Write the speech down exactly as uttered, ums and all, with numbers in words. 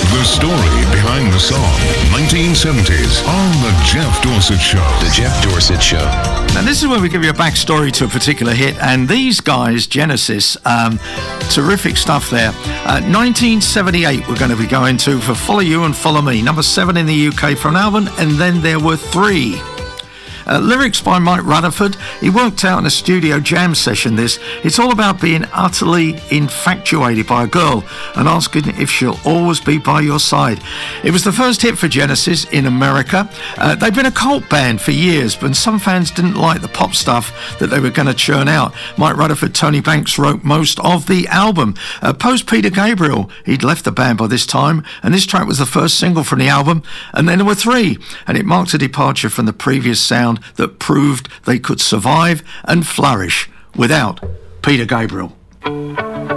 The story behind the song, nineteen seventies, on The Jeff Dorsett Show. The Jeff Dorsett Show. Now, this is where we give you a backstory to a particular hit, and these guys, Genesis, um, terrific stuff there. Uh, nineteen seventy-eight, we're going to be going to for Follow You and Follow Me, number seven in the U K for an album, and then there were three. Uh, lyrics by Mike Rutherford. He worked out in a studio jam session this. It's all about being utterly infatuated by a girl and asking if she'll always be by your side. It was the first hit for Genesis in America. Uh, they've been a cult band for years, but some fans didn't like the pop stuff that they were going to churn out. Mike Rutherford, Tony Banks wrote most of the album. Uh, post Peter Gabriel, he'd left the band by this time, and this track was the first single from the album, and then there were three, and it marked a departure from the previous sound that proved they could survive and flourish without Peter Gabriel.